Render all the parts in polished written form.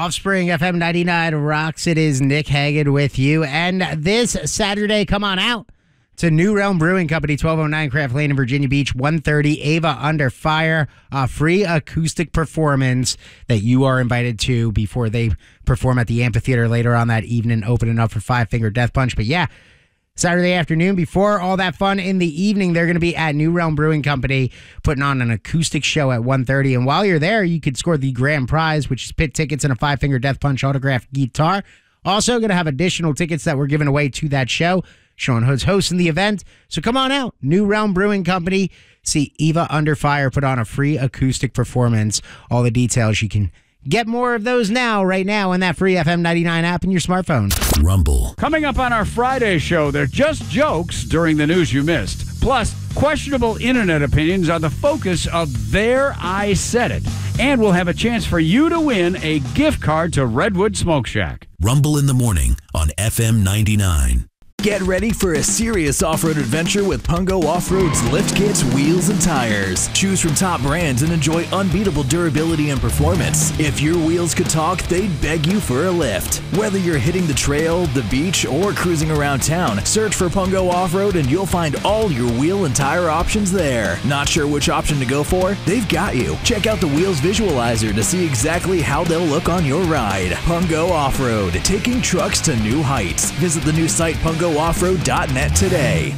Offspring FM 99 rocks. It is Nick Hagan with you. And this Saturday, come on out to New Realm Brewing Company, 1209 Craft Lane in Virginia Beach, 1:30, Ava Under Fire, a free acoustic performance that you are invited to before they perform at the amphitheater later on that evening, opening up for Five Finger Death Punch. But yeah, Saturday afternoon, before all that fun in the evening, they're going to be at New Realm Brewing Company putting on an acoustic show at 1:30. And while you're there, you could score the grand prize, which is pit tickets and a Five Finger Death Punch autographed guitar. Also going to have additional tickets that we're giving away to that show. Sean Hood's hosting the event. So come on out, New Realm Brewing Company. See Eva Under Fire put on a free acoustic performance. All the details, you can get more of those right now in that free FM 99 app in your smartphone. Rumble. Coming up on our Friday show, they're just jokes during the news you missed. Plus, questionable internet opinions are the focus of There I Said It. And we'll have a chance for you to win a gift card to Redwood Smoke Shack. Rumble in the morning on FM 99. Get ready for a serious off-road adventure with Pungo Off-Road's lift kits, wheels, and tires. Choose from top brands and enjoy unbeatable durability and performance. If your wheels could talk, they'd beg you for a lift. Whether you're hitting the trail, the beach, or cruising around town, search for Pungo Off-Road and you'll find all your wheel and tire options there. Not sure which option to go for? They've got you. Check out the Wheels Visualizer to see exactly how they'll look on your ride. Pungo Off-Road, taking trucks to new heights. Visit the new site pungo.offroad.net today.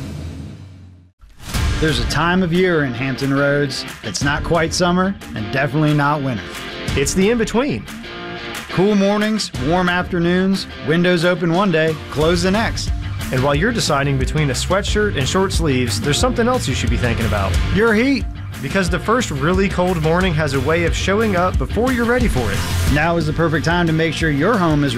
There's a time of year in Hampton Roads that's not quite summer and definitely not winter. It's the in-between. Cool mornings, warm afternoons, windows open one day, closed the next. And while you're deciding between a sweatshirt and short sleeves, there's something else you should be thinking about. Your heat. Because the first really cold morning has a way of showing up before you're ready for it. Now is the perfect time to make sure your home is